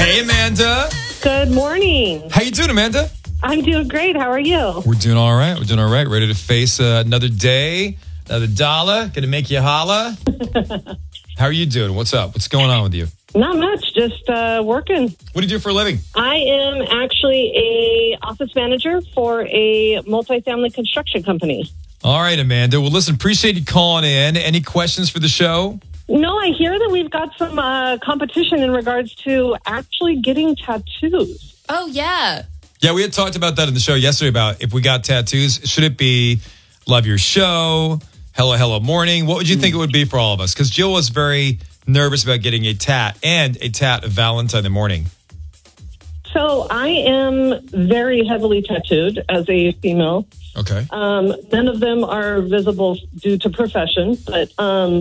Hey, Amanda. Good morning. How you doing, Amanda? I'm doing great. How are you? We're doing all right. Ready to face another day, another dollar. Gonna make you holla. How are you doing? What's up? What's going on with you? Not much. Just working. What do you do for a living? I am actually a office manager for a multifamily construction company. All right, Amanda. Well, listen, appreciate you calling in. Any questions for the show? No, I hear that we've got some competition in regards to actually getting tattoos. Oh, yeah. Yeah, we had talked about that in the show yesterday about if we got tattoos, should it be Love Your Show, Hello, Hello Morning? What would you think it would be for all of us? Because Jill was very nervous about getting a tat of Valentine in the morning. So I am very heavily tattooed as a female. Okay. None of them are visible due to profession, but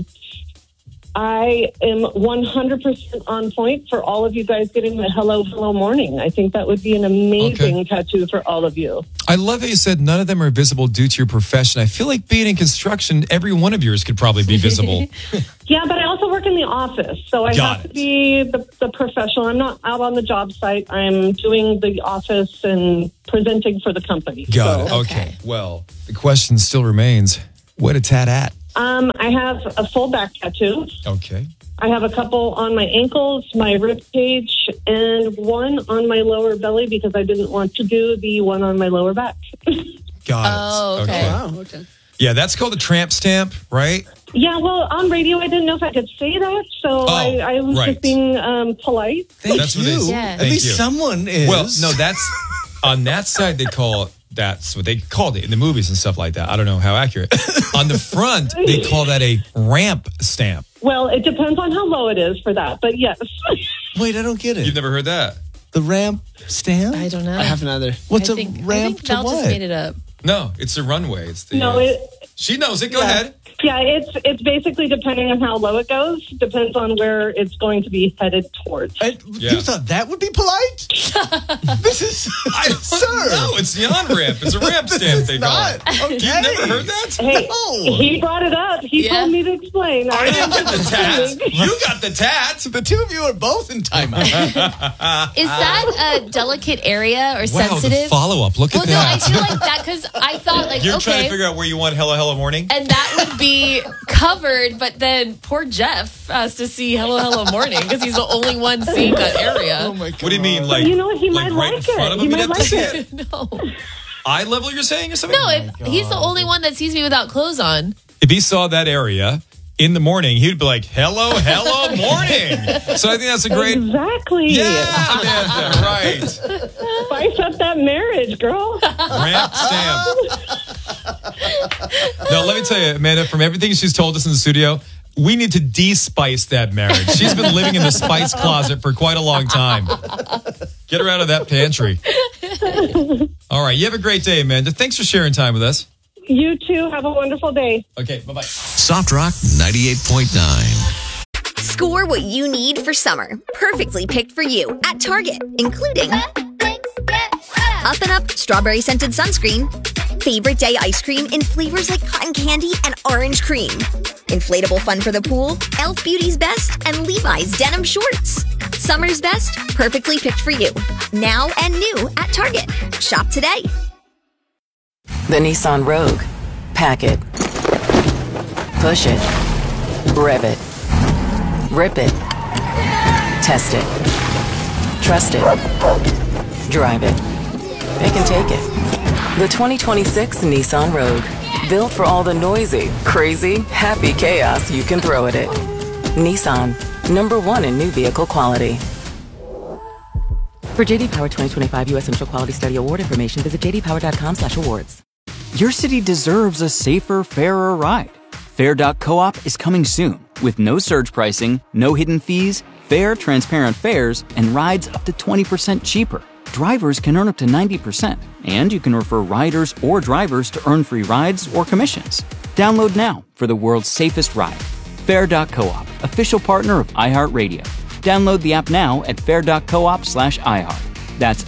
I am 100% on point for all of you guys getting the Hello, Hello Morning. I think that would be an amazing tattoo for all of you. I love how you said none of them are visible due to your profession. I feel like being in construction, every one of yours could probably be visible. Yeah, but I also work in the office, so I have to be the professional. I'm not out on the job site. I'm doing the office and presenting for the company. Got it. Okay. Well, the question still remains, what a tat at? I have a full back tattoo. Okay. I have a couple on my ankles, my rib cage, and one on my lower belly because I didn't want to do the one on my lower back. Got it. Oh, okay. Wow, okay. Yeah, that's called a tramp stamp, right? Yeah, well, on radio, I didn't know if I could say that, so I was just being polite. That's Thank what you. Yeah. At least someone is. Well, no, that's on that side they call it. That's what they called it in the movies and stuff like that. I don't know how accurate. On the front, they call that a ramp stamp. Well, it depends on how low it is for that, but yes. Wait, I don't get it. You've never heard that? The ramp stand? I don't know. I haven't either. What's I a think ramp to Val what? just made it up. No, it's a runway. It's the. No, she knows it. Go ahead. Yeah, it's basically depending on how low it goes, depends on where it's going to be headed towards. You thought that would be polite? This is, sir. No, it's the on-ramp. It's a ramp stamp, they call it. Okay. You've never heard that? Hey, No. he brought it up. He told me to explain. I didn't get the tat. You got the tat. The two of you are both in timeout. Is that a delicate area or Wow, sensitive? the follow-up. Look at No, I that. feel like that because I thought like, You're okay. trying to figure out where you want Hello, Hello Morning? And that would be covered, but then poor Jeff has to see Hello, Hello Morning because he's the only one seeing that area. Oh my God. What do you mean, like? You know what? He like might right like in front it. of He him? might You'd have to like see it. it. No, Eye level, you're saying, or something? no, he's the only one that sees me without clothes on. If he saw that area in the morning, he'd be like, hello, hello, morning. So I think that's a great... Exactly. Yeah, Amanda, right. Spice up that marriage, girl. Ramp stamp. No, let me tell you, Amanda, from everything she's told us in the studio, we need to de-spice that marriage. She's been living in the spice closet for quite a long time. Get her out of that pantry. All right, you have a great day, Amanda. Thanks for sharing time with us. You too. Have a wonderful day. Okay, bye-bye. Soft Rock 98.9. Score what you need for summer. Perfectly picked for you at Target, including Up and Up strawberry scented sunscreen, favorite day ice cream in flavors like cotton candy and orange cream, inflatable fun for the pool, Elf Beauty's Best, and Levi's denim shorts. Summer's best, perfectly picked for you. Now and new at Target. Shop today. The Nissan Rogue. Pack it. Push it. Rev it. Rip it. Test it. Trust it. Drive it. It can take it. The 2026 Nissan Rogue. Built for all the noisy, crazy, happy chaos you can throw at it. Nissan. #1 in new vehicle quality. For JD Power 2025 U.S. Central Quality Study Award information, visit jdpower.com/awards. Your city deserves a safer, fairer ride. Fair.coop is coming soon with no surge pricing, no hidden fees, fair, transparent fares, and rides up to 20% cheaper. Drivers can earn up to 90%, and you can refer riders or drivers to earn free rides or commissions. Download now for the world's safest ride. Fair.coop, official partner of iHeartRadio. Download the app now at fair.coop/iHeart. That's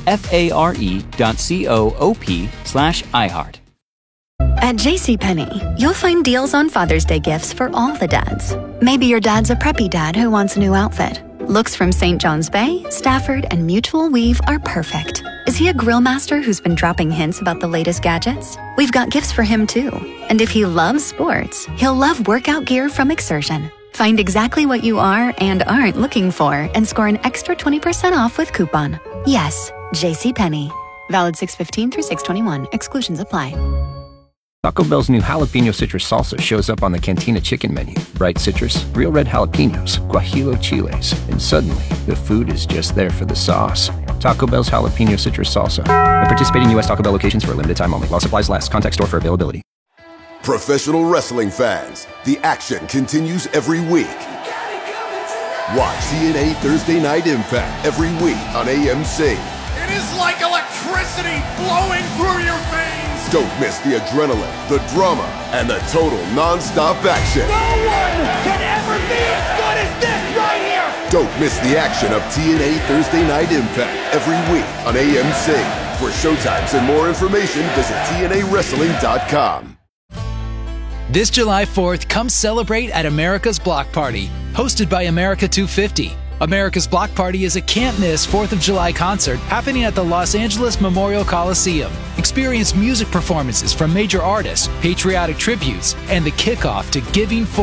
FARE.coop/iHeart. At JCPenney, you'll find deals on Father's Day gifts for all the dads. Maybe your dad's a preppy dad who wants a new outfit. Looks from St. John's Bay, Stafford, and Mutual Weave are perfect. Is he a grill master who's been dropping hints about the latest gadgets? We've got gifts for him too. And if he loves sports, he'll love workout gear from Exertion. Find exactly what you are and aren't looking for and score an extra 20% off with coupon. Yes, JCPenney. Valid 6/15 through 6/21. Exclusions apply. Taco Bell's new jalapeno citrus salsa shows up on the Cantina chicken menu. Bright citrus, real red jalapenos, guajillo chiles, and suddenly the food is just there for the sauce. Taco Bell's jalapeno citrus salsa. At participating U.S. Taco Bell locations for a limited time only. While supplies last. Contact store for availability. Professional wrestling fans, the action continues every week. Watch TNA Thursday Night Impact every week on AMC. It is like electricity flowing through your veins. Don't miss the adrenaline, the drama, and the total non-stop action. No one can ever be as good as this right here. Don't miss the action of TNA Thursday Night Impact every week on AMC. For showtimes and more information, visit TNAWrestling.com. This July 4th, come celebrate at America's Block Party, hosted by America 250. America's Block Party is a can't-miss 4th of July concert happening at the Los Angeles Memorial Coliseum. Experience music performances from major artists, patriotic tributes, and the kickoff to Giving